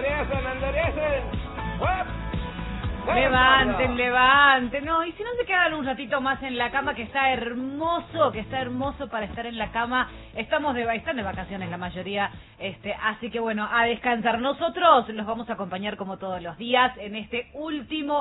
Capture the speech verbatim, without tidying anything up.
enderecen, enderecen. ¡Uep! Levanten, levanten. No, y si no se quedan un ratito más en la cama, que está hermoso, que está hermoso para estar en la cama. Estamos de, están de vacaciones la mayoría, este, así que bueno, a descansar. Nosotros los vamos a acompañar como todos los días en este último